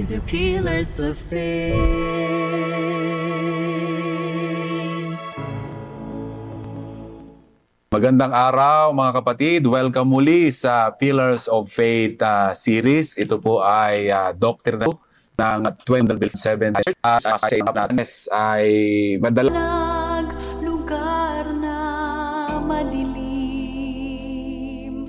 the pillars of faith. Magandang araw mga kapatid. Welcome muli sa Pillars of Faith series. Ito po ay doctrine ng 2007. Sa natin ay madalang Lugar na madilim,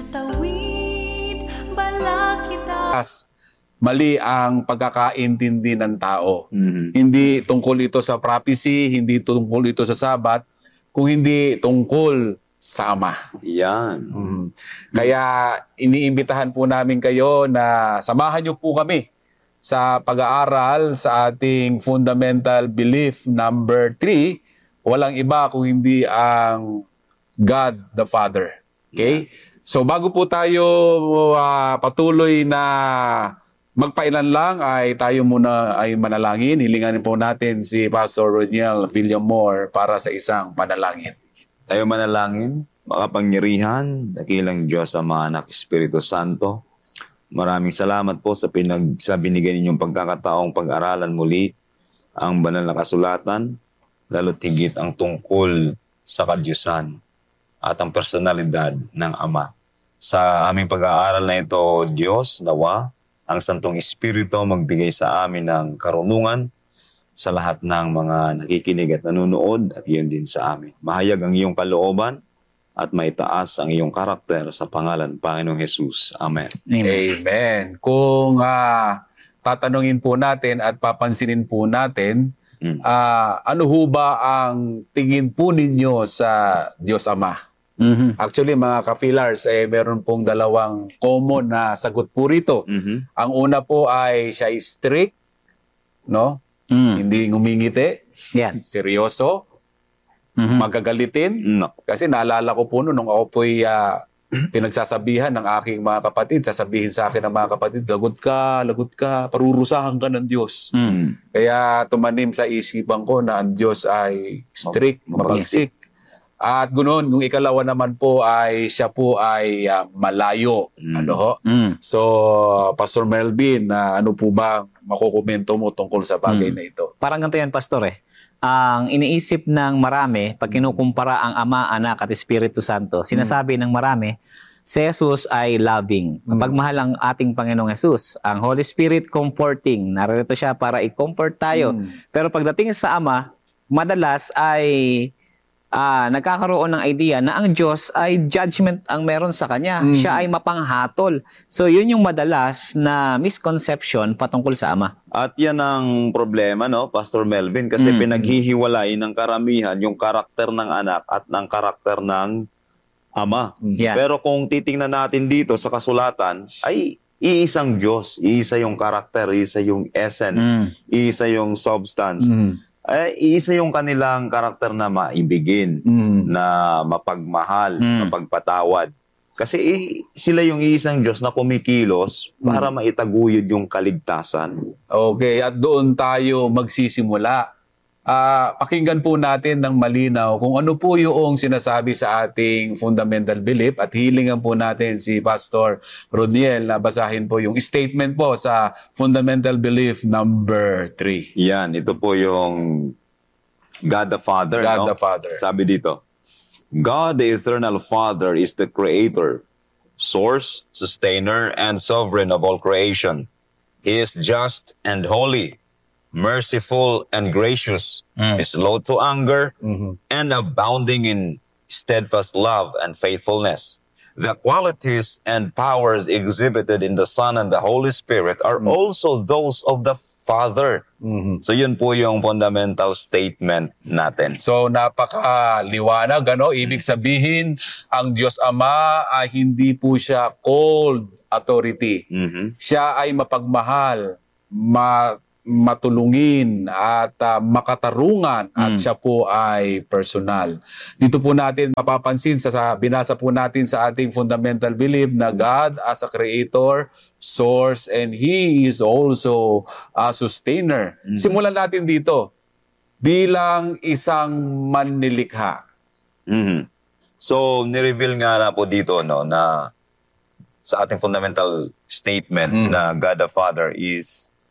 natawid bala kita. mali ang pagkakaintindi ng tao. Mhm. Hindi tungkol ito sa prophecy, hindi tungkol ito sa Sabat, kung hindi tungkol sa Ama. Yan. Kaya iniimbitahan po namin kayo na samahan niyo po kami sa pag-aaral sa ating fundamental belief number 3. Walang iba kung hindi ang God the Father. Okay? So bago po tayo patuloy na magpailan lang, ay tayo muna ay manalangin. Hilinganin po natin si Pastor Roniel Villamor para sa isang panalangin. Tayo manalangin, makapangyarihan, dakilang Diyos, Ama, Anak, Espiritu Santo. Maraming salamat po sa binigay ninyong pagkakataong pag-aralan muli ang banal na kasulatan, lalo't higit ang tungkol sa kadyusan at ang personalidad ng Ama. Sa aming pag-aaral na ito, Diyos, nawa, ang Santong Espiritu magbigay sa amin ng karunungan sa lahat ng mga nakikinig at nanonood at iyon din sa amin. Mahayag ang iyong kalooban at maitaas ang iyong karakter sa pangalan Panginoong Jesus. Amen. Amen. Kung tatanungin po natin at papansinin po natin, ano ho ba ang tingin po ninyo sa Diyos Ama? Actually, mga ka-pillars, meron pong dalawang common na sagot po rito. Ang una po ay siya is strict, no? Hindi ngumingiti, seryoso, magagalitin. No. Kasi naalala ko po nung ako po'y pinagsasabihan ng aking mga kapatid, sasabihin sa akin ng mga kapatid, lagot ka, parurusahan ka ng Diyos. Kaya tumanim sa isipan ko na ang Diyos ay strict, mabagsik. At ganoon, yung ikalawa naman po ay siya po ay malayo. Ano ho? So, Pastor Melvin, ano po ba makukomento mo tungkol sa bagay na ito? Parang ganito yan, Pastor Ang iniisip ng marami, pag kinukumpara ang Ama, Anak at Espiritu Santo, sinasabi ng marami, si Jesus ay loving. Mapagmahal ang ating Panginoong Jesus. Ang Holy Spirit comforting. Narito siya para i-comfort tayo. Pero pagdating sa Ama, madalas ay nagkakaroon ng idea na ang Diyos ay judgment ang meron sa Kanya. Siya ay mapanghatol. So, yun yung madalas na misconception patungkol sa Ama. At yan ang problema, no, Pastor Melvin, kasi pinaghihiwalay ng karamihan yung karakter ng anak at ng karakter ng Ama. Pero kung titingnan natin dito sa kasulatan, ay iisang Diyos, iisa yung karakter, iisa yung essence, iisa yung substance. Iisa yung kanilang karakter na maibigin, na mapagmahal, mapagpatawad. Kasi sila yung isang Diyos na kumikilos para maitaguyod yung kaligtasan. Okay, at doon tayo magsisimula. Pakinggan po natin ng malinaw kung ano po yung sinasabi sa ating fundamental belief at hilingan po natin si Pastor Roniel na basahin po yung statement po sa fundamental belief number 3. Yan, ito po yung God the Father. God no? the Father. Sabi dito, God the Eternal Father is the Creator, Source, Sustainer, and Sovereign of all creation. He is just and holy, merciful and gracious, slow to anger, and abounding in steadfast love and faithfulness. The qualities and powers exhibited in the Son and the Holy Spirit are also those of the Father. So yun po yung fundamental statement natin. So napakaliwanag, ano? Ibig sabihin, ang Diyos Ama ay hindi po siya cold authority. Siya ay mapagmahal, matulungin at makatarungan at siya po ay personal. Dito po natin mapapansin sa binasa po natin sa ating fundamental belief na God as a creator, source, and He is also a sustainer. Simulan natin dito bilang isang manlilikha. So nireveal nga na po dito no na sa ating fundamental statement na God the Father is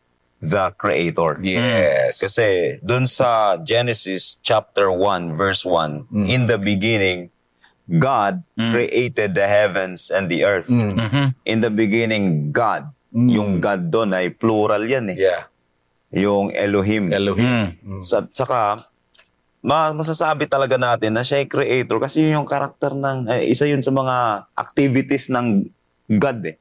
the Creator. Yes. Kasi dun sa Genesis chapter 1 verse 1, in the beginning, God created the heavens and the earth. In the beginning, God. Yung God doon ay plural yan eh. Yeah. Yung Elohim. Elohim. Saka, masasabi talaga natin na siya ay creator kasi yun yung karakter ng, isa yun sa mga activities ng God eh.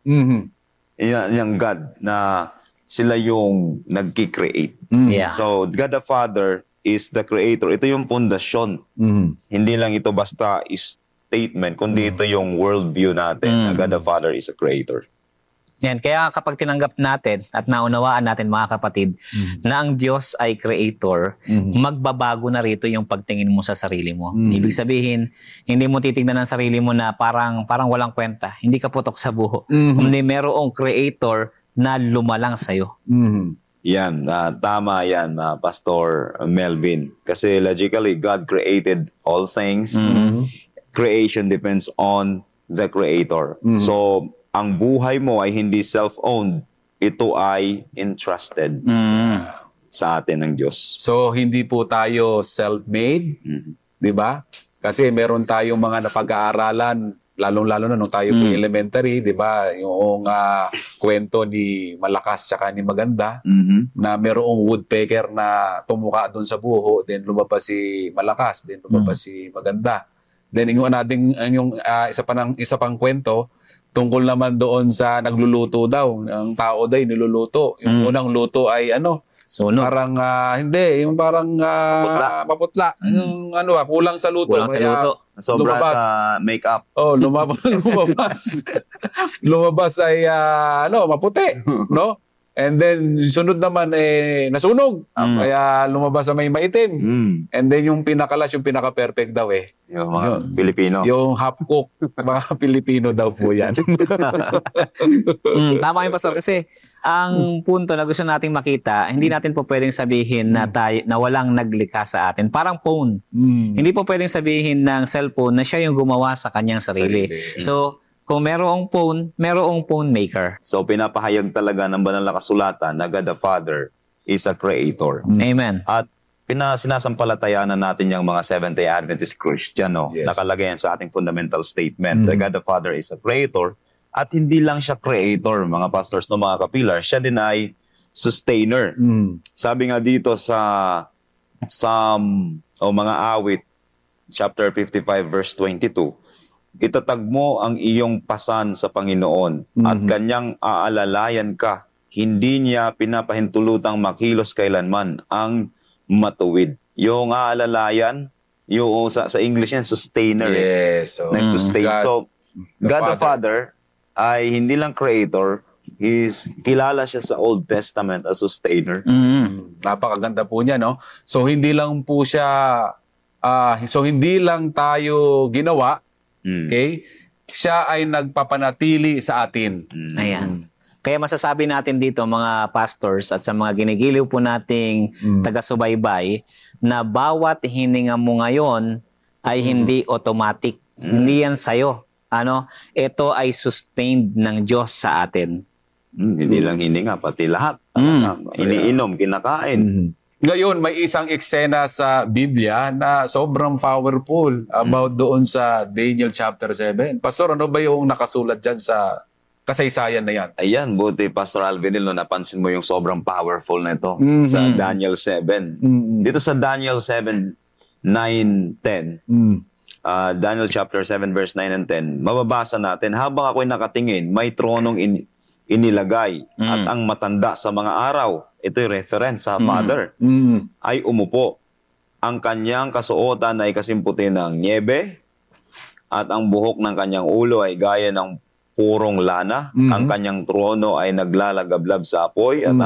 Yung God na sila yung nagki-create. Yeah. So, God the Father is the creator. Ito yung pundasyon. Hindi lang ito basta statement, kundi ito yung worldview natin na God the Father is a creator. Yan, kaya kapag tinanggap natin at naunawaan natin mga kapatid na ang Diyos ay creator, magbabago na rito yung pagtingin mo sa sarili mo. Ibig sabihin, hindi mo titignan ang sarili mo na parang walang kwenta. Hindi ka putok sa buho. Kundi merong creator na lumalang sa'yo. Yan, tama yan, Pastor Melvin. Kasi logically, God created all things. Creation depends on the creator. So, ang buhay mo ay hindi self-owned. Ito ay entrusted sa atin ng Diyos. So, hindi po tayo self-made, di ba? Kasi meron tayong mga napag-aaralan, lalong-lalo na nung tayo po elementary, di ba? Yung kwento ni Malakas tsaka ni Maganda, na merong woodpecker na tumuka doon sa buho, then lumabas si Malakas, then lumabas si Maganda. Then yung isa pang kwento, tungkol naman doon sa nagluluto daw. Ang tao daw niluluto. Yung unang luto ay Sunog. parang hindi, yung parang maputla. Yung kulang sa luto. Kulang sa luto. Sobra sa make-up. Oh, lumabas. lumabas ay maputi, no? And then sunod naman nasunog. Kaya lumabas na may maitim. And then yung pinakalas, yung pinaka-perfect daw Yung mga Pilipino. yung half-cook, mga Pilipino daw po yan. Tama yung pastor kasi ang punto na gusto nating makita, hindi natin po pwedeng sabihin na walang naglikha sa atin. Parang phone. Hindi po pwedeng sabihin ng cellphone na siya yung gumawa sa kanyang sarili. So, kung merong phone maker. So, pinapahayag talaga ng banal na kasulatan na God the Father is a creator. Amen. At sinasampalatayanan natin yung mga Seventh-day Adventist Christian, Yes. nakalagay yan sa ating fundamental statement. That God the Father is a creator. At hindi lang siya creator, mga pastors, mga kapilar, siya din ay sustainer. Sabi nga dito sa Psalm o mga awit, chapter 55, verse 22, itatag mo ang iyong pasan sa Panginoon at kanyang aalalayan ka. Hindi niya pinapahintulutang makilos kailanman ang matuwid. Yung aalalayan, yung sa English yan, sustainer. Yes. So, Nag-sustain. God, So, the God the Father ay hindi lang creator, kilala siya sa Old Testament as sustainer. Napakaganda po niya, no? So, hindi lang po siya, hindi lang tayo ginawa, okay? Siya ay nagpapanatili sa atin. Ayan. Kaya masasabi natin dito mga pastors at sa mga ginigiliw po nating taga-subaybay na bawat hininga mo ngayon ay hindi automatic. Hindi yan sa'yo. Ito ay sustained ng Diyos sa atin. Hindi lang hininga, pati lahat. Iniinom, kinakain. Ngayon, may isang eksena sa Biblia na sobrang powerful about doon sa Daniel chapter 7. Pastor, ano ba yung nakasulat dyan sa kasaysayan na yan? Ayan, buti Pastor Alvinil, napansin mo yung sobrang powerful na ito sa Daniel 7. Dito sa Daniel 7, 9, 10, Daniel chapter 7, verse 9 and 10, mababasa natin, habang ako'y nakatingin, may tronong inilagay at ang matanda sa mga araw, ito'y reference sa Father, ay umupo. Ang kanyang kasuotan ay kasimputi ng niebe at ang buhok ng kanyang ulo ay gaya ng purong lana. Ang kanyang trono ay naglalagablab sa apoy at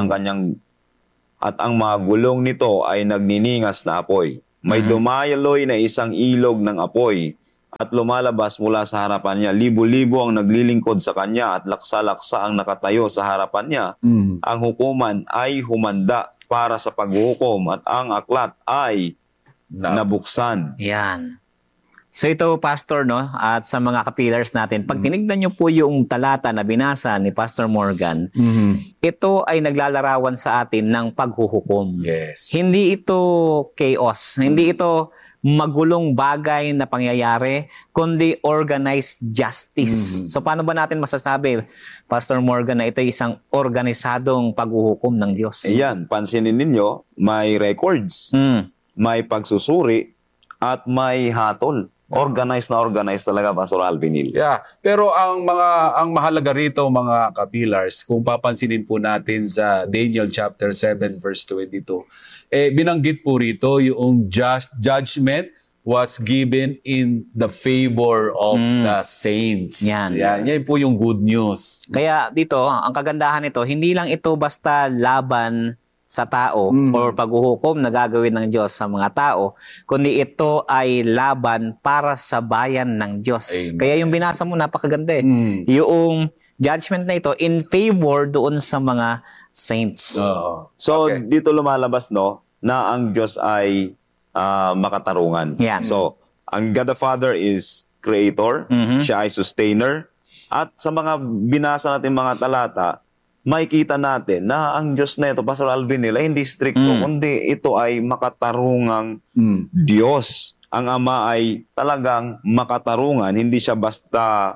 ang mga gulong nito ay nagniningas na apoy. May dumayaloy na isang ilog ng apoy at lumalabas mula sa harapan niya. Libo-libo ang naglilingkod sa kanya at laksa-laksa ang nakatayo sa harapan niya. Ang hukuman ay humanda para sa paghukom at ang aklat ay nabuksan. Yan. So ito, Pastor, no, at sa mga kapillars natin, pag tinignan nyo po yung talata na binasa ni Pastor Morgan, ito ay naglalarawan sa atin ng paghuhukom. Yes. Hindi ito chaos. Hindi ito magulong bagay na pangyayari, kundi organized justice. So paano ba natin masasabi, Pastor Morgan, na ito ay isang organisadong paghuhukom ng Diyos? Ayan, pansinin ninyo, may records, may pagsusuri, at may hatol. Organized talaga, Pastor Alvinil. Yeah, pero ang mahalaga rito mga kapillars, kung papansinin po natin sa Daniel chapter 7 verse 22, binanggit po rito yung judgment was given in the favor of the saints. Yan. Yan po yung good news. Kaya dito, ang kagandahan nito, hindi lang ito basta laban sa tao or paghuhukom na gagawin ng Diyos sa mga tao, kundi ito ay laban para sa bayan ng Diyos. Amen. Kaya yung binasa mo, napakaganda eh. Yung judgment na ito in favor doon sa mga saints. So, Okay. dito lumalabas, no, na ang Diyos ay makatarungan. Yan. So, ang God the Father is creator, siya ay sustainer, at sa mga binasa natin mga talata, makikita natin na ang Diyos na ito, Pastor Alvinil, ay hindi stricto, kundi ito ay makatarungang Diyos. Ang Ama ay talagang makatarungan, hindi siya basta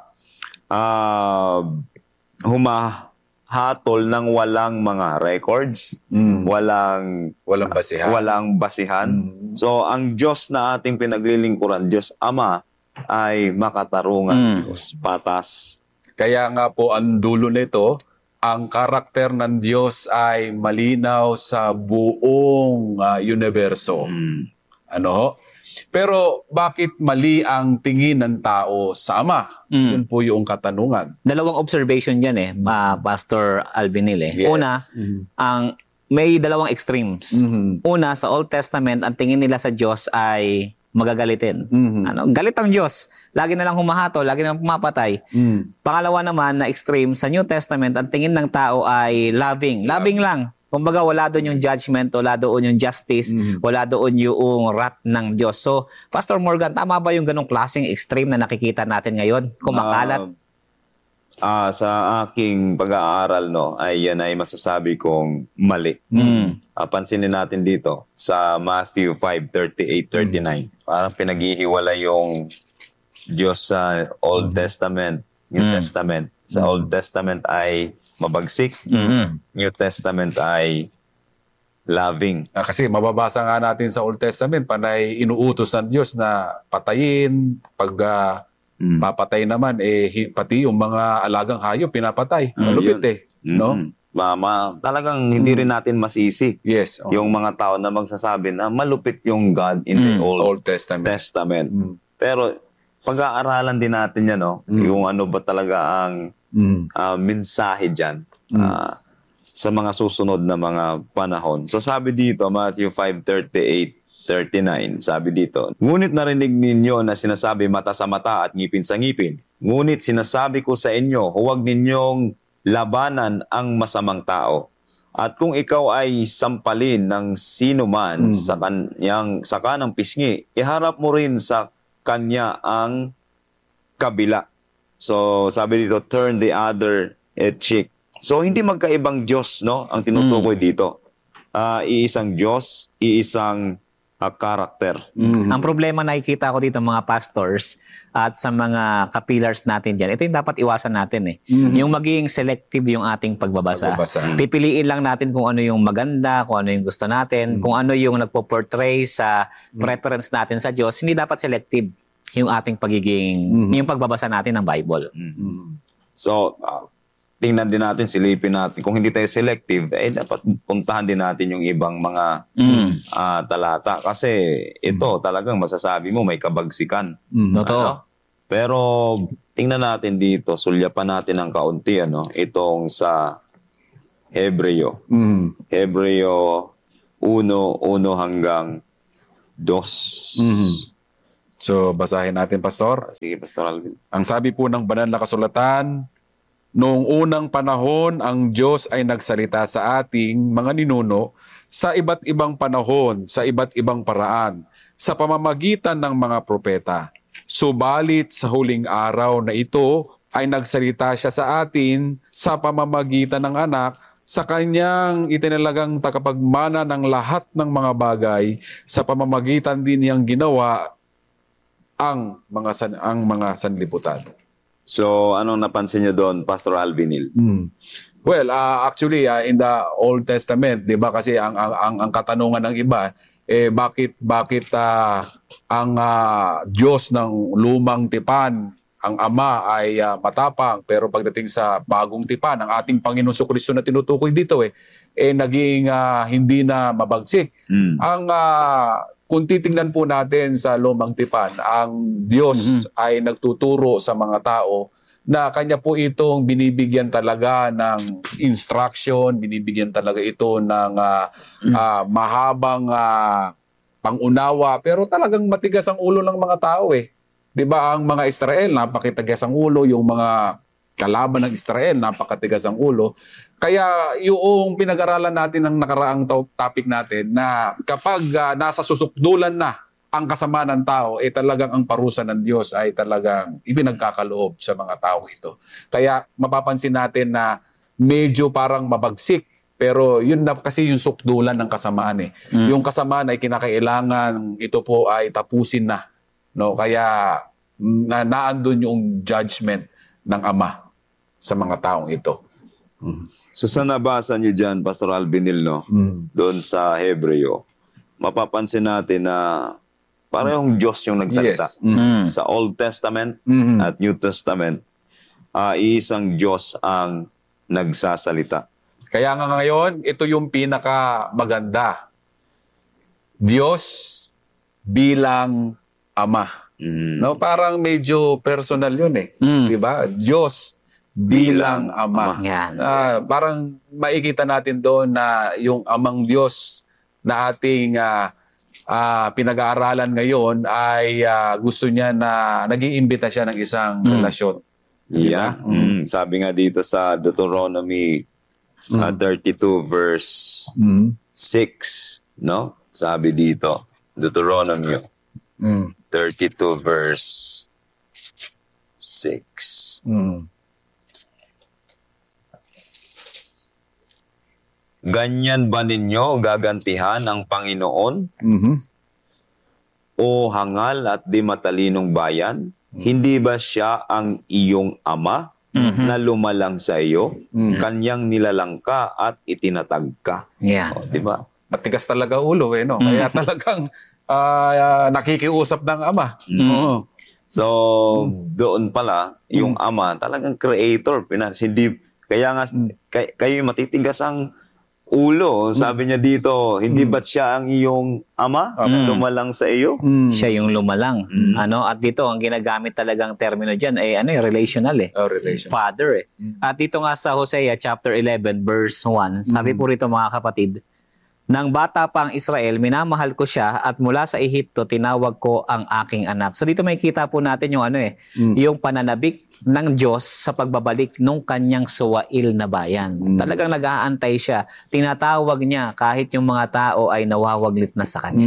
humahatol ng walang mga records, walang basihan. So, ang Diyos na ating pinaglilingkuran, Diyos Ama, ay makatarungan, Diyos patas. Kaya nga po ang dulo nito, ang karakter ng Diyos ay malinaw sa buong universo. Ano? Pero bakit mali ang tingin ng tao sa Ama? Yun po yung katanungan. Dalawang observation yan eh, Pastor Alvinil eh. Yes. Una, may dalawang extremes. Una, sa Old Testament, ang tingin nila sa Diyos ay magagalitin. Galit ang Diyos. Lagi na lang humahato, lagi na lang pumapatay. Pangalawa naman na extreme, sa New Testament, ang tingin ng tao ay loving. Loving lang. Kumbaga, wala doon yung judgment, wala doon yung justice, wala doon yung wrath ng Diyos. So, Pastor Morgan, tama ba yung ganong klaseng extreme na nakikita natin ngayon? Kumakalat? Sa aking pag-aaral, no, ay yan ay masasabi kong mali. Pansinin natin dito sa Matthew 5:38-39. Parang pinaghihiwala yung Diyos sa Old Testament, New Testament. Sa Old Testament ay mabagsik, New Testament ay loving. Kasi mababasa nga natin sa Old Testament, panay inuutos ng Diyos na patayin, pag papatay naman, pati yung mga alagang hayop, pinapatay. Malupit no? Talagang hindi rin natin masisi Yes. yung mga tao na magsasabi na malupit yung God in the Old Testament. Pero pag-aaralan din natin yan, no? Yung ano ba talaga ang mensahe dyan sa mga susunod na mga panahon. So sabi dito, Matthew 5:38-39, sabi dito, "Ngunit narinig ninyo na sinasabi mata sa mata at ngipin sa ngipin. Ngunit sinasabi ko sa inyo, huwag ninyong labanan ang masamang tao. At kung ikaw ay sampalin ng sino man sa kanang pisngi, iharap mo rin sa kanya ang kabila." So sabi dito, turn the other cheek. So hindi magkaibang Diyos, no, ang tinutukoy dito. Iisang Diyos, iisang karakter. Ang problema nakikita ko dito mga pastors at sa mga kapillars natin dyan, ito yung dapat iwasan natin eh. Yung maging selective yung ating pagbabasa. Pipiliin lang natin kung ano yung maganda, kung ano yung gusto natin, kung ano yung nagpo-portray sa preference natin sa Diyos. Hindi dapat selective yung ating yung pagbabasa natin ng Bible. So, tingnan din natin, silipin natin. Kung hindi tayo selective, dapat puntahan din natin yung ibang mga talata. Kasi ito, talagang masasabi mo, may kabagsikan. Totoo. Pero, tingnan natin dito, sulyapan natin ng kaunti, itong sa Hebreo. Hebreo 1:1 hanggang 2. So, basahin natin, Pastor. Sige, Pastor Alvin. Ang sabi po ng banal na kasulatan, noong unang panahon, ang Diyos ay nagsalita sa ating mga ninuno sa iba't ibang panahon, sa iba't ibang paraan, sa pamamagitan ng mga propeta. Subalit sa huling araw na ito ay nagsalita siya sa atin sa pamamagitan ng anak sa kanyang itinalagang takapagmana ng lahat ng mga bagay sa pamamagitan din niyang ginawa ang mga sanlibutan. So, anong napansin niyo doon, Pastor Alvinil? Well, actually in the Old Testament, 'di ba kasi ang katanungan ng iba bakit ang Diyos ng lumang tipan, ang Ama ay matapang, pero pagdating sa bagong tipan, ang ating Panginoon Jesucristo na tinutukoy dito naging hindi na mabagsik. Kung titingnan po natin sa lumang tipan, ang Diyos ay nagtuturo sa mga tao na kanya po itong binibigyan talaga ng instruction, binibigyan talaga ito ng mahabang pangunawa, pero talagang matigas ang ulo ng mga tao 'Di ba ang mga Israel, napakatigas ang ulo, yung mga kalaban ng Israel, napakatigas ang ulo. Kaya yung pinag-aralan natin ng nakaraang topic natin na kapag nasa susukdulan na ang kasama ng tao, talagang ang parusa ng Diyos ay talagang ibinagkakaloob sa mga tao ito. Kaya mapapansin natin na medyo parang mabagsik, pero yun na kasi yung sukdulan ng kasamaan Yung kasamaan ay kinakailangan ito po ay tapusin na. No? Kaya naandun yung judgment ng Ama sa mga taong ito. So sa nabasa niyo dyan, Pastor Alvinil, doon sa Hebreo, mapapansin natin na parehong Diyos yung nagsalita. Yes. Sa Old Testament at New Testament, isang Diyos ang nagsasalita. Kaya nga ngayon, ito yung pinaka maganda. Diyos bilang Ama. No, parang medyo personal yun 'Di ba? Diyos bilang Ama. Yan. Parang makikita natin doon na yung Amang Diyos na ating pinag-aaralan ngayon ay gusto niya na nag-iimbita siya ng isang relasyon. Yeah. Sabi nga dito sa Deuteronomy 32 verse 6, no? Sabi dito, Deuteronomy 32 verse 6. Ganyan ba ninyo gagantihan ang Panginoon? O hangal at di matalinong bayan? Hindi ba siya ang iyong ama na lumalang sa iyo? Kanyang nilalang ka at itinatag ka. Yeah. Di ba? Matigas talaga ulo no? Kaya talagang nakikiusap ng Ama. So, doon pala, yung ama, talagang creator. Kaya nga, kayo matitigas ang ulo. Sabi niya dito, hindi ba't siya ang iyong ama? Lumalang sa iyo? Siya yung lumalang. At dito, ang ginagamit talagang termino dyan ay relational Relational. Father At dito nga sa Hosea chapter 11 verse 1, sabi po rito mga kapatid, nang bata pa ang Israel, minamahal ko siya at mula sa Ehipto, tinawag ko ang aking anak. So dito may kita po natin yung yung pananabik ng Diyos sa pagbabalik nung kanyang suwail na bayan. Talagang nag-aantay siya. Tinatawag niya kahit yung mga tao ay nawawaglit na sa kanya.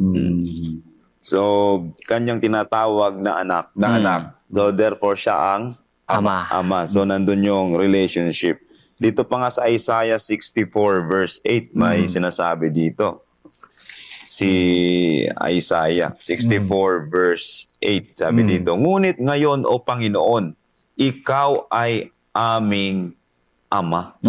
So, kanyang tinatawag na anak. So, therefore, siya ang ama. So, nandun yung relationship. Dito pa nga sa Isaiah 64 verse 8, may sinasabi dito. Si Isaiah 64 verse 8, sabi dito, ngunit ngayon, O Panginoon, ikaw ay aming ama.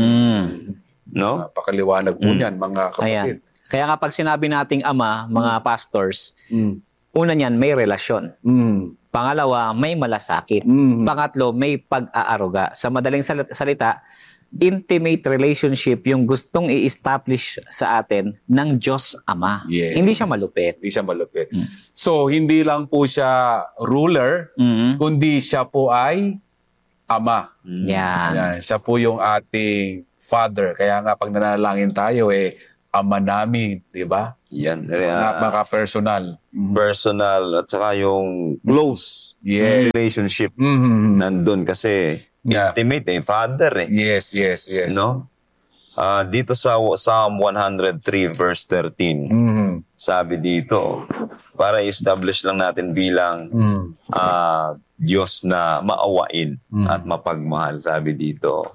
No? Napakaliwanag po niyan, mga kapatid. Ayan. Kaya nga pag sinabi nating ama, mga pastors, una niyan, may relasyon. Pangalawa, may malasakit. Pangatlo, may pag-aaruga. Sa madaling salita, intimate relationship yung gustong i-establish sa atin ng Diyos Ama. Yes. Hindi siya malupit. Hindi siya malupit. So, hindi lang po siya ruler, kundi siya po ay Ama. Yan. Siya po yung ating Father. Kaya nga pag nanalangin tayo, Ama namin, di ba? Yan. Napaka-personal. Personal at saka yung close relationship nandun kasi intimate father Yes. no? Dito sa Psalm 103 verse 13 Sabi dito, para establish lang natin bilang Diyos na maawain at mapagmahal. Sabi dito,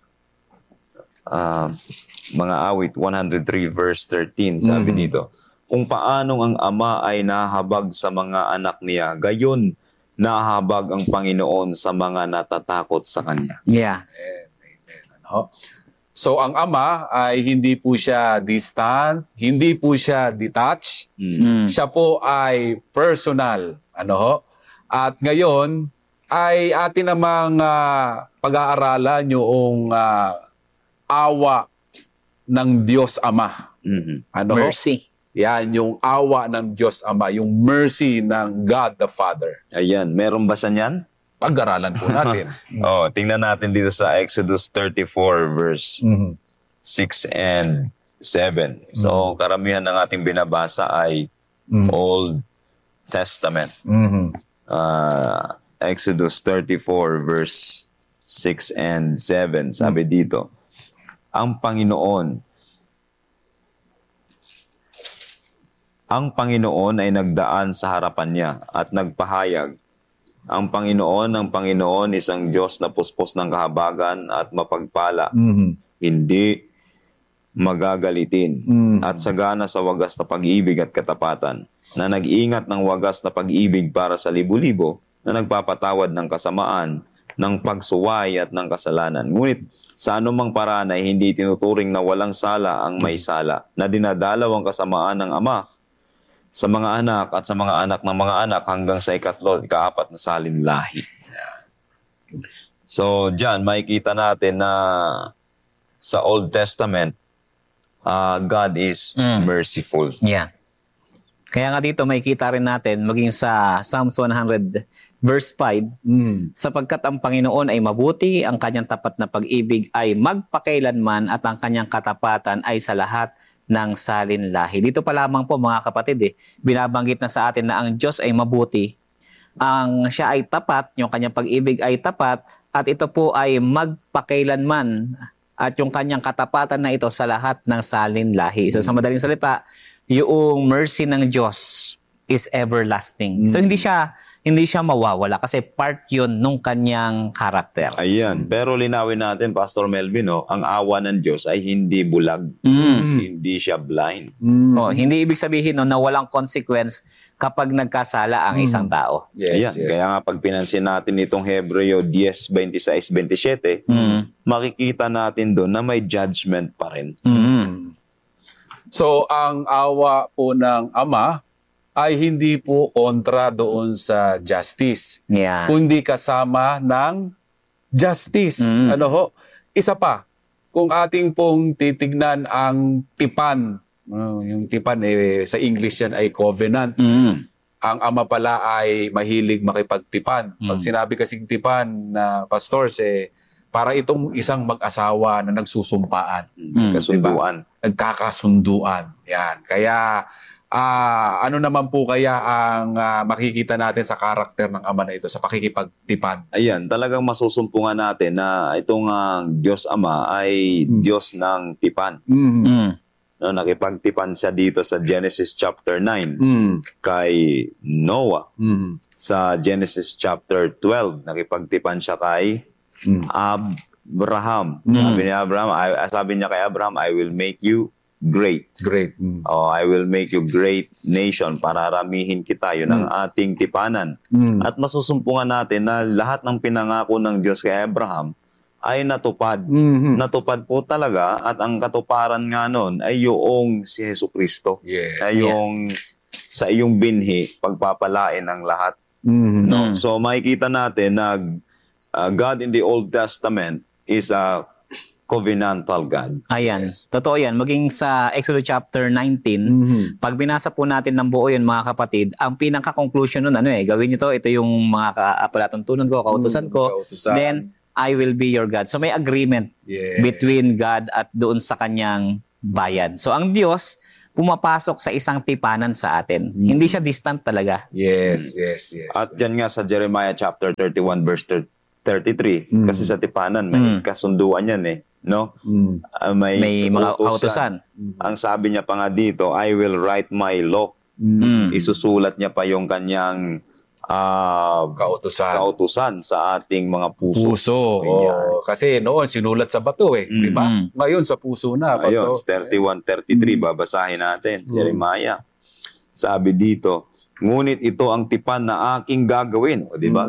mga awit 103 verse 13, sabi dito, kung paanong ang Ama ay nahabag sa mga anak niya, gayon nahabag ang Panginoon sa mga natatakot sa Kanya. Yeah. Ano? So ang Ama ay hindi po siya distant, hindi po siya detached. Siya po ay personal. Ano ho? At ngayon ay atin namang pag-aaralan yung awa ng Diyos Ama. Ano ho? Mercy. Yan, yung awa ng Diyos Ama, yung mercy ng God the Father. Ayan, meron ba siya niyan? Pag-aralan po natin. Tingnan natin dito sa Exodus 34 verse 6 and 7. So, karamihan ng ating binabasa ay Old Testament. Exodus 34 verse 6 and 7. Sabi dito, ang Panginoon ay nagdaan sa harapan niya at nagpahayag. Ang Panginoon isang Diyos na puspos ng kahabagan at mapagpala. Hindi magagalitin at sagana sa wagas na pag-ibig at katapatan, na nag-iingat ng wagas na pag-ibig para sa libo-libo, na nagpapatawad ng kasamaan, ng pagsuway at ng kasalanan. Ngunit sa anumang paraan ay hindi tinuturing na walang sala ang may sala, na dinadalaw ang kasamaan ng Ama sa mga anak at sa mga anak ng mga anak hanggang sa ika-4 na salin lahi. So, dyan, makikita natin na sa Old Testament, God is merciful. Yeah. Kaya nga dito makikita rin natin, maging sa Psalms 100 verse 5, sapagkat ang Panginoon ay mabuti, ang kanyang tapat na pag-ibig ay magpakailanman at ang kanyang katapatan ay sa lahat ng salin lahi. Dito pa lamang po mga kapatid, binabanggit na sa atin na ang Diyos ay mabuti, siya ay tapat, yung kanyang pag-ibig ay tapat, at ito po ay magpakailanman, at yung kanyang katapatan na ito sa lahat ng salin lahi. So sa madaling salita, yung mercy ng Diyos is everlasting. So hindi siya mawawala kasi part yun nung kanyang karakter. Ayan. Pero linawin natin, Pastor Melvin, ang awa ng Diyos ay hindi bulag. Hindi siya blind. Hindi ibig sabihin na walang consequence kapag nagkasala ang isang tao. Ayan. Kaya nga pag pinansin natin itong Hebreo 10:26-27, makikita natin doon na may judgment pa rin. So ang awa po ng Ama ay hindi po kontra doon sa justice, Yeah. kundi kasama ng justice. Ano ho? Isa pa, kung ating pong titignan ang tipan, yung tipan sa English yan ay covenant. Ang Ama pala ay mahilig makipagtipan. Pag sinabi kasing tipan na pastors, para itong isang mag-asawa na nagsusumpaan. Kasunduan. Diba? Nagkakasunduan. Yan. Kaya ano naman po kaya ang makikita natin sa karakter ng Ama na ito sa pakikipagtipan? Ayan, talagang masusumpungan natin na itong Diyos Ama ay Diyos ng tipan. No, nakipagtipan siya dito sa Genesis chapter 9 kay Noah. Sa Genesis chapter 12, nakipagtipan siya kay Abraham. Sabi niya kay Abraham, I will make you great. Great. I will make you great nation para ramihin kita. Yun ang ating tipanan. At masusumpungan natin na lahat ng pinangako ng Diyos kay Abraham ay natupad. Natupad po talaga at ang katuparan nga nun ay yung si Jesucristo. Yes. Ay yung sa iyong binhi, pagpapalain ng lahat. No? So makikita natin na God in the Old Testament is a covenantal God. Ayan. Totoo yan. Maging sa Exodus chapter 19, pag binasa po natin ng buo yun, mga kapatid, ang pinaka-conclusion nun, gawin nyo to, ito yung mga palatuntunan ko, kautusan ko, then I will be your God. So may agreement between God at doon sa kanyang bayan. So ang Diyos, pumapasok sa isang tipanan sa atin. Hindi siya distant talaga. Yes. At dyan nga sa Jeremiah chapter 31 verse 33, kasi sa tipanan, may kasunduan yan no? May mga kautusan. Ang sabi niya pa nga dito, I will write my law. Isusulat niya pa yung kanyang kautusan sa ating mga puso. Oo. Kasi noon sinulat sa bato di ba? Ngayon sa puso na. Ayun, Bato. 31-33, babasahin natin. Jeremiah. Sabi dito, ngunit ito ang tipan na aking gagawin. O, di ba?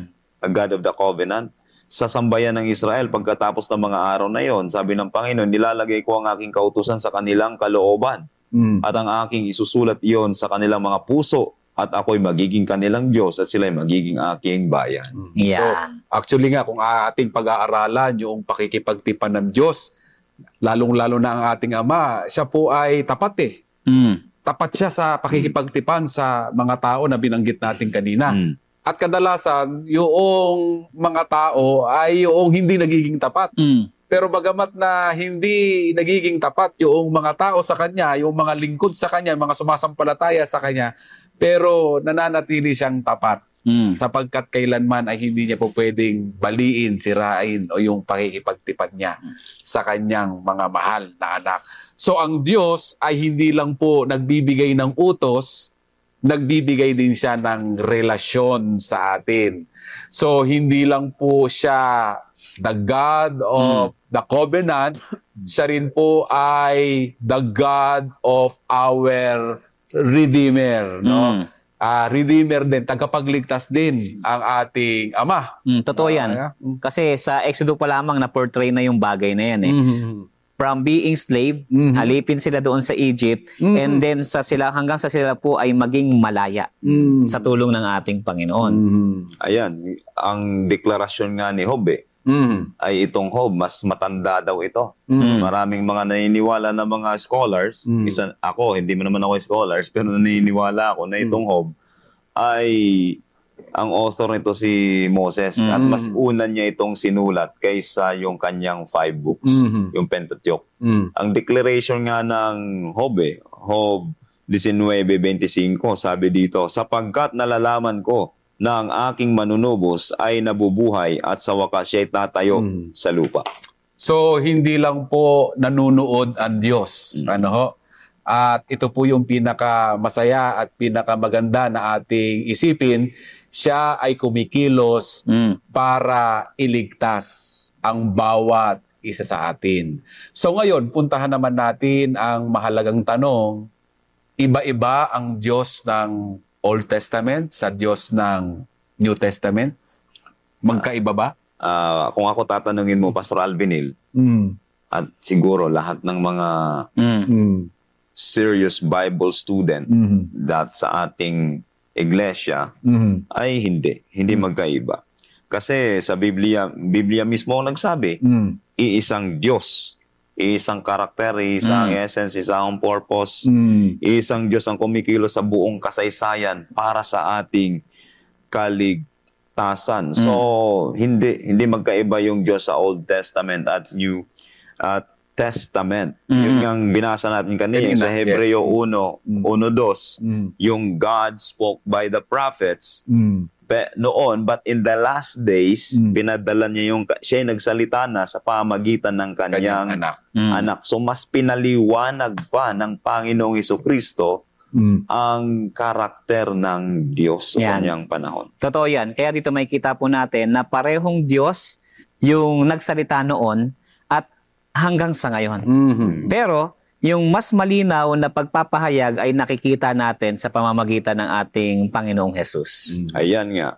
A God of the covenant. Sa sambayan ng Israel, pagkatapos ng mga araw na yon, sabi ng Panginoon, nilalagay ko ang aking kautusan sa kanilang kalooban. At ang aking isusulat iyon sa kanilang mga puso. At ako'y magiging kanilang Diyos at sila'y magiging aking bayan. So, actually nga, kung ating pag-aaralan yung pakikipagtipan ng Diyos, lalong-lalo na ang ating Ama, siya po ay tapat Tapat siya sa pakikipagtipan sa mga tao na binanggit natin kanina. At kadalasan, yung mga tao ay yung hindi nagiging tapat. Pero bagamat na hindi nagiging tapat yung mga tao sa Kanya, yung mga lingkod sa Kanya, mga sumasampalataya sa Kanya, pero nananatili siyang tapat sapagkat kailanman ay hindi niya po pwedeng baliin, sirain o yung pakikipagtipan niya sa kanyang mga mahal na anak. So ang Diyos ay hindi lang po nagbibigay ng utos, nagbibigay din siya ng relasyon sa atin. So hindi lang po siya the God of the covenant, siya rin po ay the God of our Redeemer, no? Redeemer din, tagapagligtas din ang ating Ama. Totoo yan. Kasi sa Exodus pa lamang na-portray na yung bagay na yan From being slave, alipin sila doon sa Egypt, and then hanggang sa sila po ay maging malaya sa tulong ng ating Panginoon. Ayan, ang deklarasyon nga ni Job ay itong Job, mas matanda daw ito. Maraming mga naniniwala na mga scholars, ako, hindi mo naman ako scholars, pero naniniwala ako na itong Job ay ang author nito si Moses at mas una niya itong sinulat kaysa yung kanyang 5 books, yung Pentateuch. Ang declaration nga ng Job, Job 19:25, sabi dito, sapagkat nalalaman ko na ang aking manunubos ay nabubuhay at sa wakas siya'y tatayo sa lupa. So, hindi lang po nanunood ang Diyos. At ito po yung pinakamasaya at pinakamaganda na ating isipin. Siya ay kumikilos para iligtas ang bawat isa sa atin. So ngayon, puntahan naman natin ang mahalagang tanong. Iba-iba ang Diyos ng Old Testament sa Diyos ng New Testament? Magkaiba ba? Kung ako tatanungin mo, Pastor Alvinil, at siguro lahat ng mga serious Bible student that sa ating iglesia ay hindi magkaiba. Kasi sa Biblia mismo ang nagsabi, iisang Diyos, iisang karakter, iisang essence, isang purpose, iisang Diyos ang kumikilos sa buong kasaysayan para sa ating kaligtasan. So, hindi magkaiba yung Diyos sa Old Testament at New Testament. Yun ang binasa natin kanina sa Hebreo 1:2, yung God spoke by the prophets noon, but in the last days, pinadala niya siya nagsalita na sa pamagitan ng kanyang anak. So, mas pinaliwanag pa ng Panginoong Hesukristo ang karakter ng Diyos sa kanyang panahon. Totoo yan. Kaya dito may kita po natin na parehong Diyos yung nagsalita noon at hanggang sa ngayon. Pero, yung mas malinaw na pagpapahayag ay nakikita natin sa pamamagitan ng ating Panginoong Hesus. Ayan nga.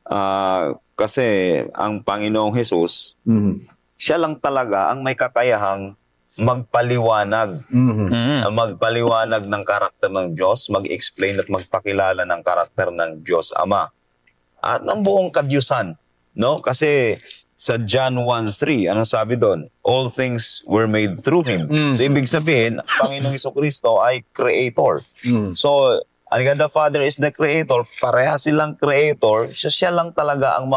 Kasi ang Panginoong Hesus, siya lang talaga ang may kakayahang magpaliwanag. Magpaliwanag ng karakter ng Diyos, mag-explain at magpakilala ng karakter ng Diyos Ama. At ng buong kadyusan. No? Kasi sa John 1:3, anong sabi doon? All things were made through Him. So, ibig sabihin, Panginoong Hesukristo ay Creator. So, ang God the Father is the Creator. Pareha silang Creator. Siya lang talaga ang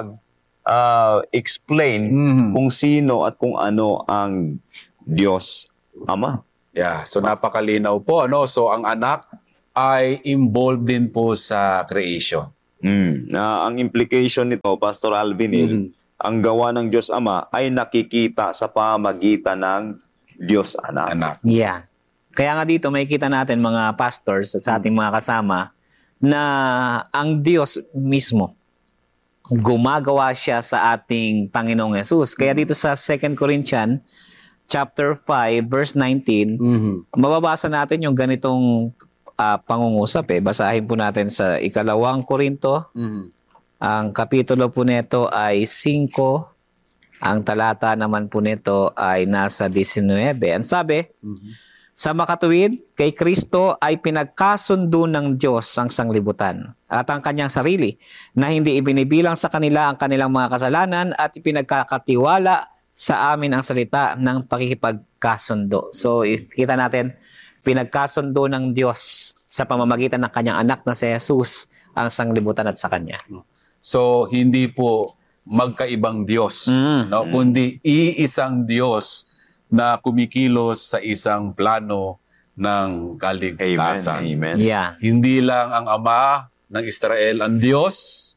makakapag-explain kung sino at kung ano ang Diyos Ama. Yeah, so napakalinaw po. So, ang anak ay involved din po sa creation. Ang implication nito, Pastor Alvinil, ang gawa ng Diyos Ama ay nakikita sa pamagitan ng Diyos Anak. Anak. Yeah. Kaya nga dito may kita natin mga pastors at sa ating mga kasama na ang Diyos mismo gumagawa siya sa ating Panginoong Yesus. Kaya dito sa 2 Corinthians chapter 5 verse 19, mababasa natin yung ganitong pangungusap eh. Basahin po natin sa 2 Korinto. Ang kapitulo po nito ay 5. Ang talata naman po nito ay nasa 19. Ang sabi, sa makatuwid, kay Kristo ay pinagkasundo ng Diyos ang sanglibutan at ang kanyang sarili na hindi ibinibilang sa kanila ang kanilang mga kasalanan at ipinagkakatiwala sa amin ang salita ng pakikipagkasundo. So, kita natin, pinagkasundo ng Diyos sa pamamagitan ng kanyang anak na si Jesus ang sanglibutan at sa kanya. So, hindi po magkaibang Diyos, no? Kundi iisang Diyos na kumikilos sa isang plano ng kaligtasan. Amen. Yeah. Hindi lang ang Ama ng Israel ang Diyos,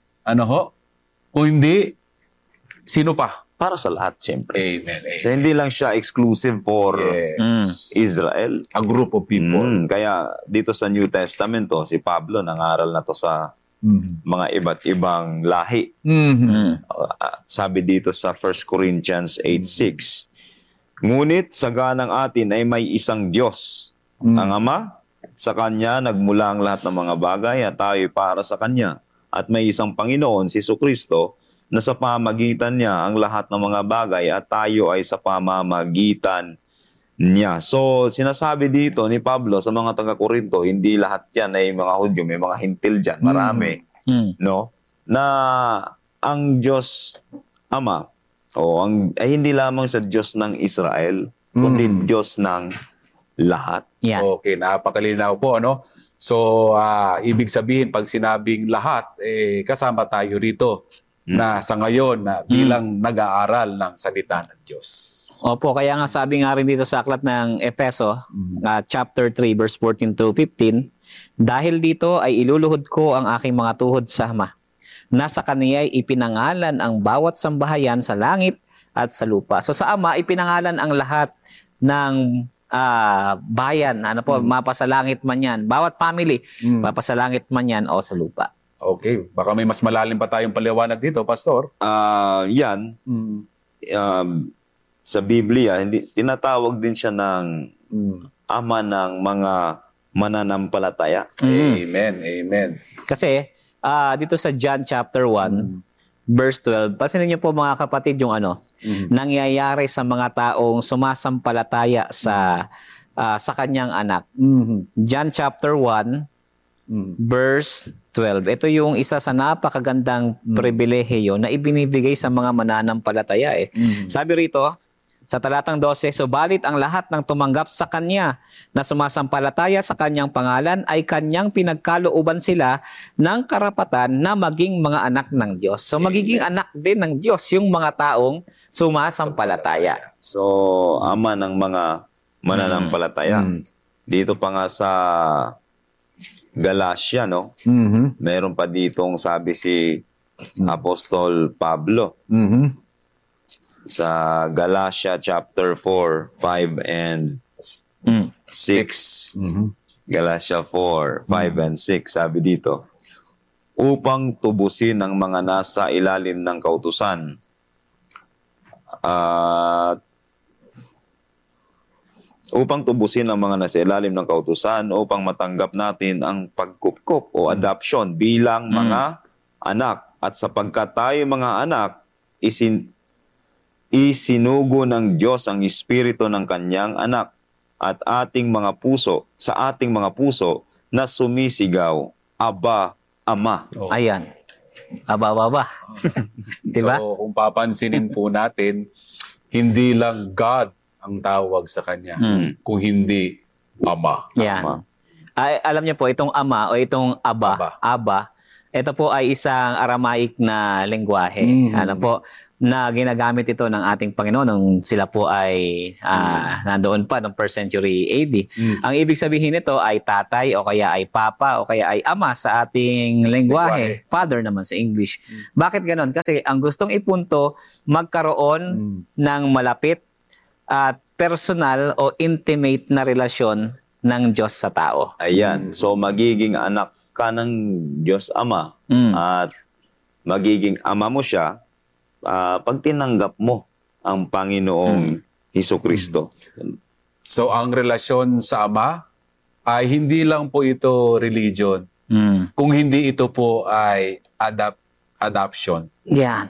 kundi sino pa? Para sa lahat, siyempre. Amen. So, hindi lang siya exclusive for Yes. Israel. A group of people. Kaya dito sa New Testamento, si Pablo nangaral na to sa mga iba't ibang lahi. Sabi dito sa 1 Corinthians 8:6, ngunit sa ganang atin ay may isang Diyos, ang Ama. Sa Kanya nagmula ang lahat ng mga bagay at tayo para sa Kanya. At may isang Panginoon, si Jesucristo, na sa pamamagitan Niya ang lahat ng mga bagay at tayo ay sa pamamagitan Niya. So, sinasabi dito ni Pablo sa mga taga-Korinto, hindi lahat yan ay mga Hudyo, may mga hintil dyan, marami. No? Na ang Diyos Ama, ay hindi lamang sa Diyos ng Israel, kundi Diyos ng lahat. Yeah. Okay, napakalinaw po, ano? So, ibig sabihin, pag sinabing lahat, kasama tayo rito na sa ngayon na bilang nag-aaral ng salita ng Diyos. Opo, kaya nga sabi nga rin dito sa aklat ng Efeso, chapter 3, verse 14 to 15, dahil dito ay iluluhod ko ang aking mga tuhod sa Ama. Nasa Kaniya ay ipinangalan ang bawat sambahayan sa langit at sa lupa. So sa Ama, ipinangalan ang lahat ng bayan, mapasalangit man yan. Bawat family, mapasalangit man yan o sa lupa. Okay, baka may mas malalim pa tayong paliwanag dito, Pastor. Yan, sa Biblia, tinatawag din siya ng Ama ng mga mananampalataya. Amen, amen. Kasi dito sa John chapter 1, verse 12, pasinin niyo po mga kapatid yung nangyayari sa mga taong sumasampalataya sa kanyang anak. John chapter 1, verse 12. Ito yung isa sa napakagandang pribilehiyo na ibinibigay sa mga mananampalataya. Sabi rito, sa talatang 12, subalit ang lahat ng tumanggap sa Kanya na sumasampalataya sa Kanyang pangalan ay Kanyang pinagkalooban sila ng karapatan na maging mga anak ng Diyos. So magiging anak din ng Diyos yung mga taong sumasampalataya. So, Ama ng mga mananampalataya. Dito pa nga sa Galatia, no? Meron pa ditong sabi si Apostol Pablo. Sa Galatia chapter 4, 5 and 6. Galatia 4, 5 and 6, sabi dito, upang tubusin ang mga nasa ilalim ng kautusan at upang tubusin ang mga nasa ilalim ng kautusan upang matanggap natin ang pagkupkop o adoption bilang mga anak. At sapagkat tayo mga anak, isinugo ng Diyos ang espiritu ng kanyang anak at sa ating mga puso na sumisigaw, Aba, Ama. Ayan. Aba. Diba? So, kung papansinin po natin, hindi lang God ang tawag sa Kanya, kung hindi Ama. Yan. Alam niyo po, itong Ama o itong Aba, ito po ay isang Aramaic na lengguwahe. Alam po, na ginagamit ito ng ating Panginoon nung sila po ay nandoon pa noong 1st century AD. Ang ibig sabihin nito ay tatay o kaya ay papa o kaya ay ama sa ating lengguwahe. Father naman sa English. Bakit ganon? Kasi ang gustong ipunto, magkaroon ng malapit at personal o intimate na relasyon ng Diyos sa tao. Ayan. So, magiging anak ka ng Diyos Ama at magiging ama mo siya pag tinanggap mo ang Panginoong Hesukristo. So ang relasyon sa Ama ay hindi lang po ito religion. Kung hindi ito po ay adoption. Yan.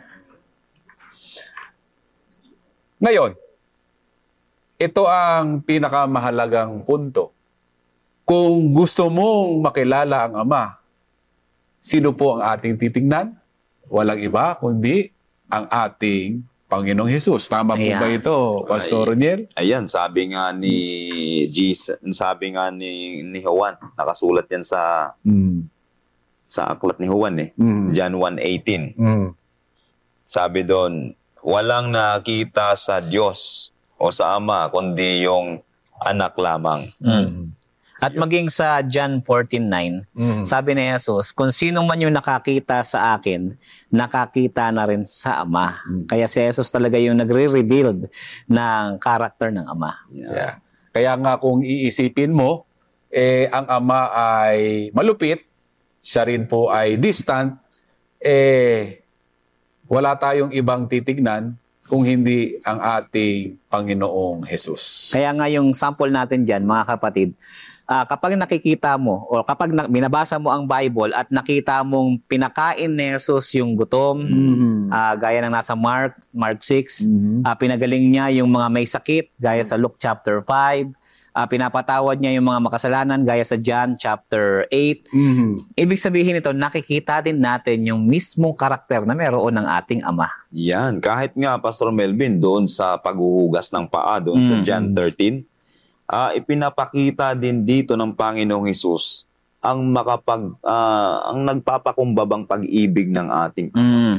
Ngayon, ito ang pinakamahalagang punto. Kung gusto mong makilala ang Ama, sino po ang ating titingnan? Walang iba kundi ang ating Panginoong Hesus. Tama po ba ito, Pastor Roniel? Ayan, sabi nga ni Jesus, sabi nga ni Juan, nakasulat yan sa aklat ni Juan John 1:18. Sabi doon, walang nakita sa Diyos o sa Ama kundi yung anak lamang. At maging sa John 14:9, sabi ni Jesus, kung sino man yung nakakita sa akin, nakakita na rin sa Ama. Kaya si Jesus talaga yung nagre-rebuild ng character ng Ama. Yeah. Kaya nga kung iisipin mo, ang Ama ay malupit, siya rin po ay distant, wala tayong ibang titignan kung hindi ang ating Panginoong Hesus. Kaya nga yung sample natin dyan, mga kapatid, kapag nakikita mo o kapag binabasa mo ang Bible at nakita mong pinakain ni Jesus yung gutom, gaya ng nasa Mark 6, pinagaling niya yung mga may sakit, gaya sa Luke chapter 5, pinapatawad niya yung mga makasalanan, gaya sa John chapter 8. Ibig sabihin nito, nakikita din natin yung mismong karakter na meron ng ating Ama. Yan, kahit nga Pastor Melvin doon sa paghuhugas ng paa doon sa John 13, ipinapakita din dito ng Panginoong Hesus ang ang nagpapakumbabang pag-ibig ng ating Ama.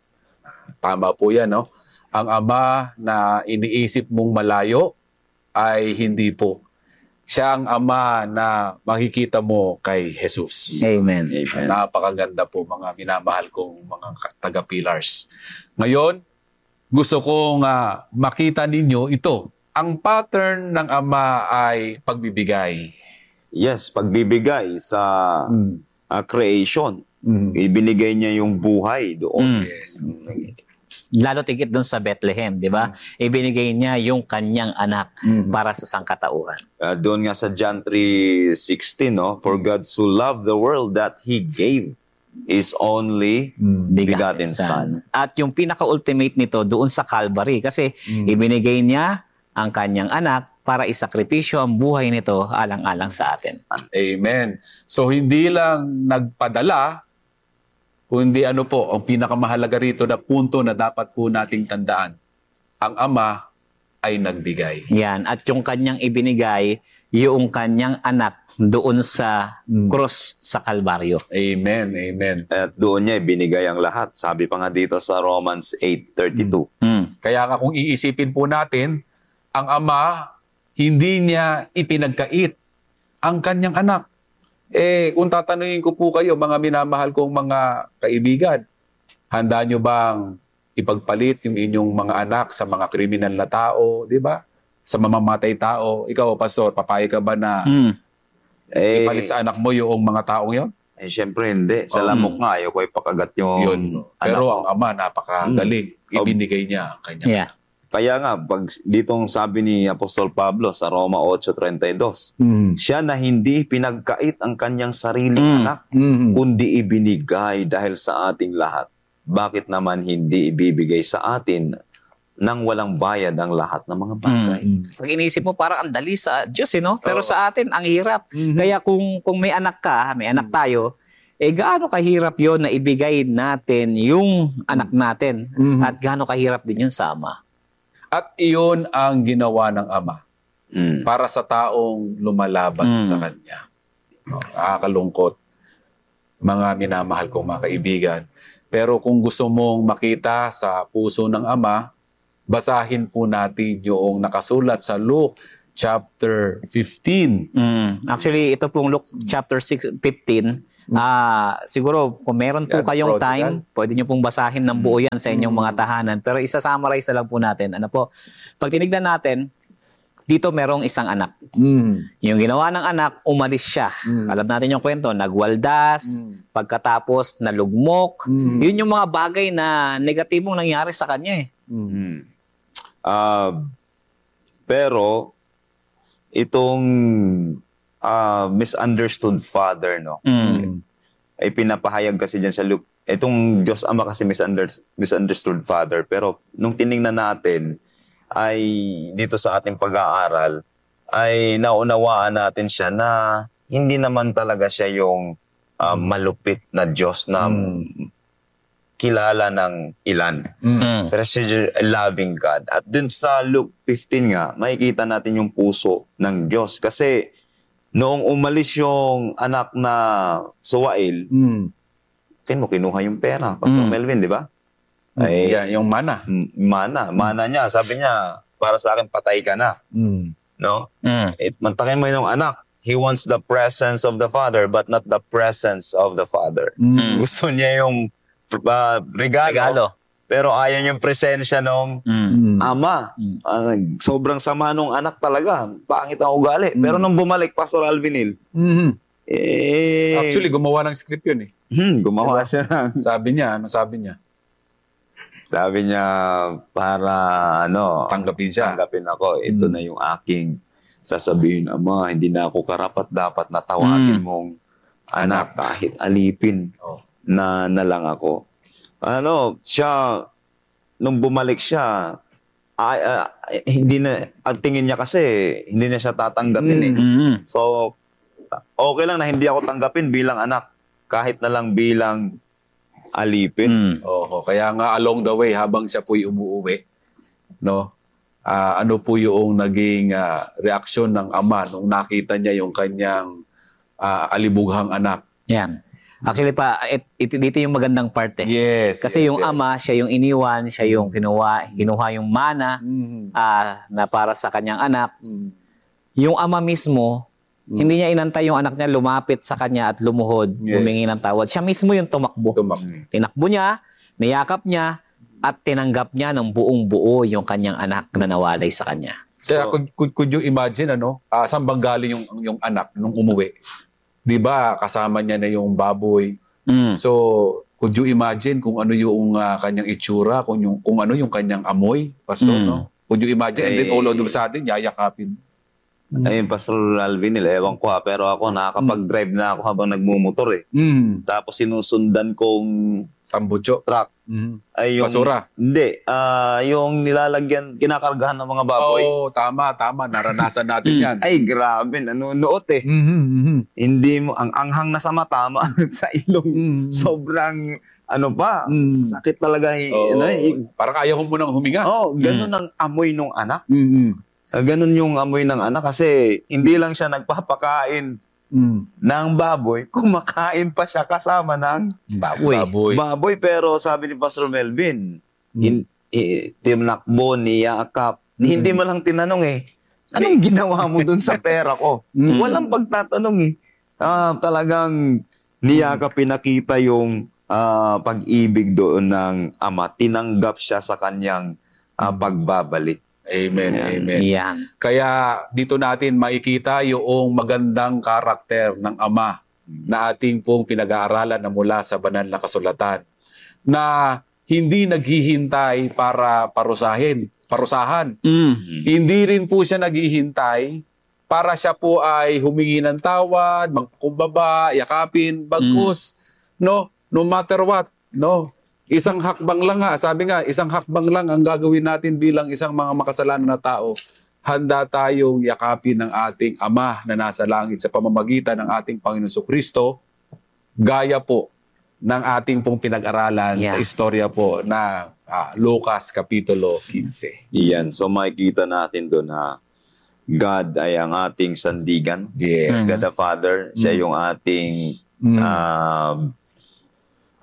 Tama po yan, no? Ang Ama na iniisip mong malayo ay hindi po. Siya ang Ama na makikita mo kay Jesus. Amen. Napakaganda po, mga minamahal kong mga taga-pillars. Ngayon, gusto kong makita ninyo ito. Ang pattern ng Ama ay pagbibigay. Yes, pagbibigay sa creation. Ibinigay niya yung buhay doon. Yes. Lalo tigit doon sa Bethlehem, di ba? Ibinigay niya yung kanyang anak para sa sangkatauhan. Doon nga sa John 3:16, no? For God so loved the world that He gave His only begotten Son. At yung pinaka-ultimate nito doon sa Calvary, kasi ibinigay niya ang kanyang anak para isakripisyo ang buhay nito alang-alang sa atin. Amen. So hindi lang nagpadala, kundi ang pinakamahalaga rito na punto na dapat po nating tandaan. Ang Ama ay nagbigay. Yan. At yung kanyang ibinigay, yung kanyang anak doon sa cross sa Kalbaryo. Amen. Amen. At doon niya ibinigay ang lahat. Sabi pa nga dito sa Romans 8:32. Kaya nga kung iisipin po natin, ang Ama, hindi niya ipinagkait ang kanyang anak. Kung tatanungin ko po kayo, mga minamahal kong mga kaibigan, handa nyo bang ipagpalit yung inyong mga anak sa mga kriminal na tao, di ba? Sa mamamatay tao. Ikaw, Pastor, papayag ka ba na ipalit sa anak mo yung mga taong yon? Siyempre hindi. Sa lamok nga, ayaw ko ipakagat yung Yun. Pero anak ang Ama, napakagaling. Ibinigay niya ang kanyang anak. Kaya nga, pag ditong sabi ni Apostol Pablo sa Roma 8:32, siya na hindi pinagkait ang kanyang sariling anak, kundi ibinigay dahil sa ating lahat. Bakit naman hindi ibibigay sa atin nang walang bayad ang lahat ng mga bagay? Pag iniisip mo, parang ang dali sa Diyos, no? Pero sa atin, ang hirap. Kaya kung may anak ka, may anak tayo, gaano kahirap yon na ibigay natin yung anak natin at gaano kahirap din yun sa Ama. At iyon ang ginawa ng Ama para sa taong lumalaban sa Kanya. Nakakalungkot, mga minamahal kong mga kaibigan, Pero kung gusto mong makita sa puso ng Ama, basahin po natin yung nakasulat sa Luke chapter 15. Actually, ito pong Luke chapter 15. Siguro, kung meron po Yan, kayong prodigal. time, pwede nyo pong basahin ng buo yan sa inyong mga tahanan. Pero isa-summarize na lang po natin. Ano po, pag tinignan natin, dito merong isang anak. Yung ginawa ng anak, umalis siya. Alam natin yung kwento, nagwaldas, pagkatapos nalugmok. Yun yung mga bagay na negatibong nangyari sa kanya eh. Pero, itong misunderstood father, no? Ay pinapahayag kasi dyan sa Luke. Itong Diyos Ama kasi misunderstood father. Pero, nung tiningnan natin, ay dito sa ating pag-aaral, ay naunawaan natin siya na hindi naman talaga siya yung malupit na Diyos na kilala ng ilan. Pero siya a loving God. At dun sa Luke 15 nga, makikita natin yung puso ng Diyos. Kasi noong umalis yung anak na Suwail, kinuha yung pera. Pastor Melvin, di ba? Ay, Yung mana. Mana niya. Sabi niya, para sa akin, patay ka na. No? Mantakin mo yung anak. He wants the presence of the Father, but not the presence of the Father. Gusto niya yung regalo. Pero ayaw yung presensya ng ama. Sobrang sama nung anak talaga. Pangit ang ugali. Pero nung bumalik, Pastor Alvinil, Actually, gumawa ng script yun eh. gumawa siya ng Sabi niya, ano sabi niya? Sabi niya, para Tanggapin siya. tanggapin ako. Ito na yung aking sasabihin, Ama, hindi na ako karapat-dapat na tawagin mong anak kahit alipin na lang ako. Siya, nung bumalik siya, hindi na, ang tingin niya kasi, hindi na siya tatanggapin eh. So, okay lang na hindi ako tanggapin bilang anak, kahit na lang bilang alipin. Kaya nga along the way habang siya po'y umuuwi, no? Ano po yung naging reaksyon ng ama nung nakita niya yung kanyang alibughang anak? Yan. Actually dito yung magandang part eh. Yes. Kasi yes, yung yes. ama, siya yung iniwan, siya yung kinuha yung mana na para sa kanyang anak. Yung ama mismo, hindi niya inantay yung anak niya lumapit sa kanya at lumuhod, humingi ng tawad. Siya mismo yung tumakbo. Tinakbo niya, niyakap niya, at tinanggap niya ng buong buo yung kanyang anak na nawalay sa kanya. Kaya could you imagine, saan bang galing yung anak nung umuwi? Di ba, kasama niya na yung baboy. So, could you imagine kung ano yung kanyang itsura, kung ano yung kanyang amoy, Pastor, no? Could you imagine? And then all of a sudden, yayakapin. Ayun, Pastor Alvin, ewan ko pero ako nakakapag-drive na ako habang nagmumotor eh. Tapos sinusundan kong Tambutso. truck. Ay yung, Basura. Hindi, yung nilalagyan, kinakargahan ng mga baboy. Tama. Naranasan natin yan. Ay, grabe, nanonoot eh. Hindi mo, ang anghang na sa mata, sa ilong, sobrang, sakit talaga. Parang ayaw mo nang huminga. Ganun ang amoy nung anak. Ganun yung amoy ng anak kasi hindi lang siya nagpapakain ng baboy, kumakain pa siya kasama ng baboy. Pero sabi ni Pastor Melvin, tinakbo, niyakap. Hindi mo lang tinanong anong ginawa mo dun sa pera ko? Walang pagtatanong talagang niyakap, pinakita yung pag-ibig doon ng ama. Tinanggap siya sa kanyang pagbabalik. Amen. Yan. Kaya dito natin makikita yung magandang karakter ng Ama na ating pong pinag-aaralan na mula sa banal na kasulatan na hindi naghihintay para parusahan. Hindi rin po siya naghihintay para siya po ay humingi ng tawad, magkumbaba, yakapin, bagkus, no matter what, no. Isang hakbang lang sabi nga, isang hakbang lang ang gagawin natin bilang isang mga makasalanan na tao. Handa tayong yakapin ng ating Ama na nasa langit sa pamamagitan ng ating Panginoon Jesucristo, gaya po ng ating pong pinag-aralan sa istorya po na Lucas Kapitulo 15. Iyan, so makikita natin doon na God ay ang ating sandigan. Yes. God the Father, siya yung ating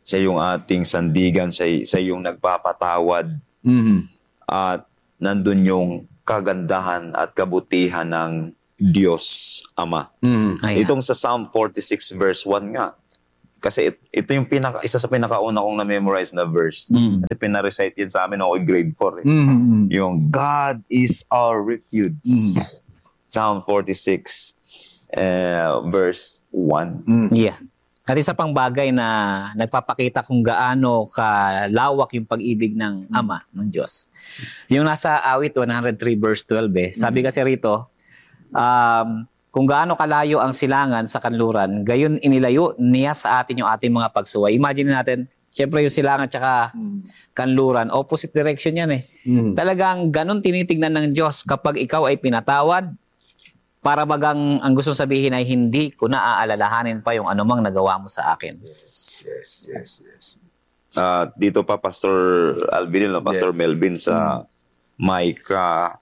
Siya yung ating sandigan, siya yung nagpapatawad. At nandun yung kagandahan at kabutihan ng Diyos Ama. Ayan. Itong sa Psalm 46 verse 1 nga. Kasi ito yung isa sa pinakauna kong na-memorize na verse. Kasi pinarecite yun sa amin ako grade 4. Yung God is our refuge. Psalm 46 verse 1. Yeah. At isa pang bagay na nagpapakita kung gaano kalawak yung pag-ibig ng Ama, ng Diyos. Yung nasa awit 103 verse 12 sabi kasi rito, kung gaano kalayo ang silangan sa kanluran, gayon inilayo niya sa atin yung ating mga pagsuway. Imagine natin, syempre yung silangan tsaka kanluran, opposite direction yan eh. Talagang ganun tinitignan ng Diyos kapag ikaw ay pinatawad, para bagang ang gustong sabihin ay hindi ko na aalalahanin pa yung anumang nagawa mo sa akin. Yes. Dito pa Pastor Alvin, Pastor Yes. Melvin sa Micah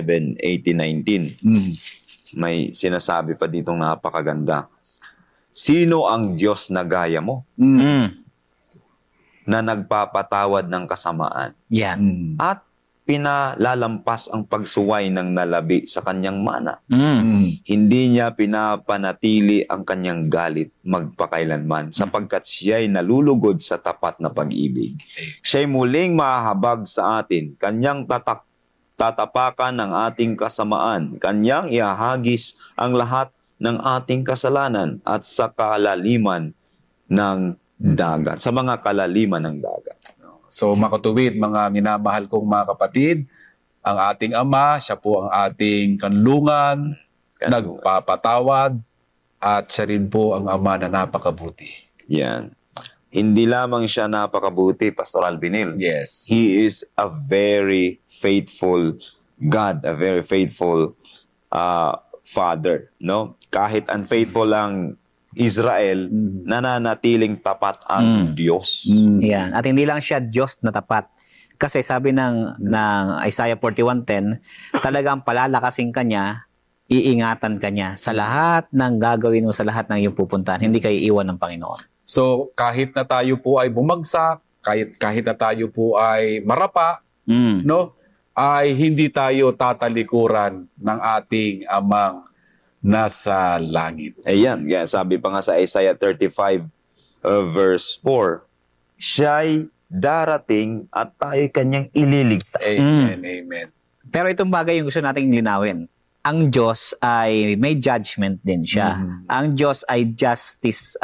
7:18-19. May sinasabi pa ditong napakaganda. Sino ang Diyos na gaya mo na nagpapatawad ng kasamaan Yan. at pinalalampas ang pagsuway ng nalabi sa kanyang mana? Hindi niya pinapanatili ang kanyang galit magpakailanman sapagkat siya'y nalulugod sa tapat na pag-ibig. Siya'y muling mahahabag sa atin, kanyang tatapakan ng ating kasamaan, kanyang ihahagis ang lahat ng ating kasalanan at sa kalaliman ng dagat, sa mga kalaliman ng dagat. So makatuwid, mga minamahal kong mga kapatid, ang ating Ama, siya po ang ating kanlungan, nagpapatawad, at siya rin po ang Ama na napakabuti. Yan. Hindi lamang siya napakabuti, Pastor Albinil. Yes. He is a very faithful God, a very faithful Father. No? Kahit unfaithful ang Israel, nananatiling tapat ang Diyos. Yan. At hindi lang siya Diyos na tapat. Kasi sabi ng Isaiah 41:10, talagang palalakasin ka niya, iingatan ka niya sa lahat ng gagawin mo, sa lahat ng iyong pupuntahan. Hindi kayo iwan ng Panginoon. So kahit na tayo po ay bumagsak, kahit na tayo po ay marapa, no, ay hindi tayo tatalikuran ng ating Amang nasa langit. Ayan, sabi pa nga sa Isaiah 35 verse 4, siya'y darating at tayo'y kanyang ililigtas. Amen. Pero itong bagay yung gusto nating linawin. Ang Diyos ay may judgment din siya. Ang Diyos ay just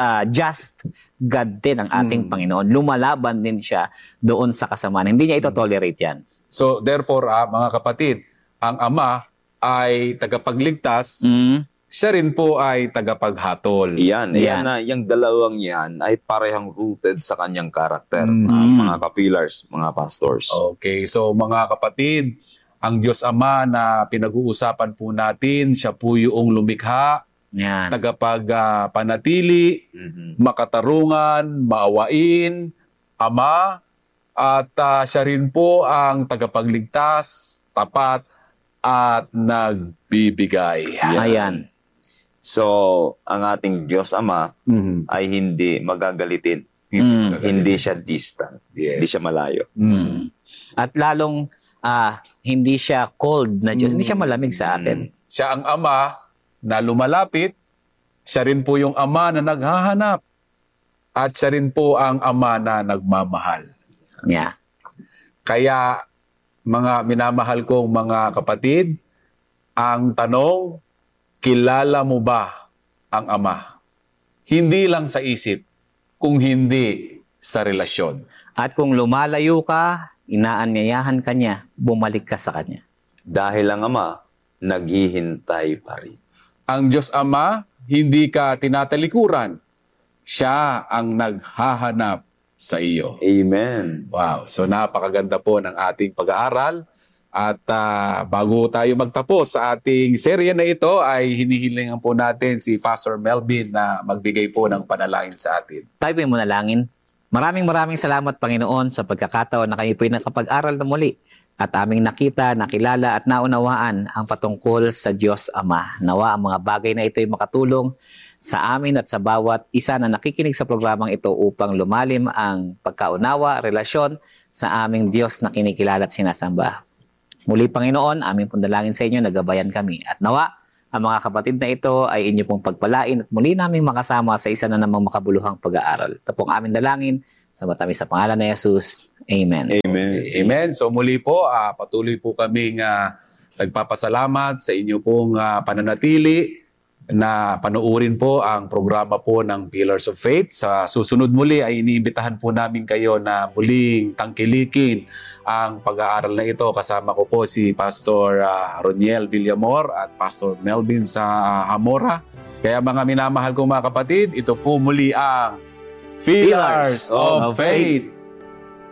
God din ang ating Panginoon. Lumalaban din siya doon sa kasamaan. Hindi niya ito-tolerate yan. So therefore, mga kapatid, ang Ama ay tagapagligtas, siya rin po ay tagapaghatol. Yan. Yung dalawang yan ay parehang rooted sa kanyang karakter, mga kapillars, mga pastors. Okay, so mga kapatid, ang Diyos Ama na pinag-uusapan po natin, siya po yung lumikha, Yan. tagapagpanatili, makatarungan, maawain, Ama, at siya rin po ang tagapagligtas, tapat, at nagbibigay. Ayan. So, ang ating Diyos Ama ay hindi magagalitin. Hindi siya distant. Yes. Hindi siya malayo. At lalong hindi siya cold na Diyos. Hindi siya malamig sa atin. Siya ang Ama na lumalapit, siya rin po yung Ama na naghahanap, at siya rin po ang Ama na nagmamahal. Yeah. Kaya, mga minamahal kong mga kapatid, ang tanong, kilala mo ba ang Ama? Hindi lang sa isip, kung hindi sa relasyon. At kung lumalayo ka, inaanyayahan ka niya, bumalik ka sa Kanya. Dahil ang Ama, naghihintay pa rin. Ang Diyos Ama, hindi ka tinatalikuran. Siya ang naghahanap sa iyo. Amen. Wow. So napakaganda po ng ating pag-aaral. At bago tayo magtapos sa ating serye na ito, ay hinihilingan po natin si Pastor Melvin na magbigay po ng panalangin sa atin. Tayo po'y manalangin. Maraming salamat, Panginoon, sa pagkakataon na kayo po'y nakapag-aral na muli at aming nakita, nakilala at naunawaan ang patungkol sa Diyos Ama. Nawa ang mga bagay na ito'y makatulong sa amin at sa bawat isa na nakikinig sa programang ito upang lumalim ang pagkaunawa, relasyon sa aming Diyos na kinikilala at sinasamba. Muli, Panginoon, aming pundalangin sa inyo, nagabayan kami. At nawa, ang mga kapatid na ito ay inyo pong pagpalain at muli naming makasama sa isa na namang makabuluhang pag-aaral. Ito pong aming dalangin sa matamis sa pangalan ni Jesus. Amen. Amen. Amen. So muli po, patuloy po kaming nagpapasalamat sa inyo pong pananatili na panuurin po ang programa po ng Pillars of Faith. Sa susunod muli ay iniimbitahan po namin kayo na muling tangkilikin ang pag-aaral na ito. Kasama ko po si Pastor Roniel Villamor at Pastor Melvin sa Hamora. Kaya mga minamahal kong mga kapatid, ito po muli ang Pillars of Faith.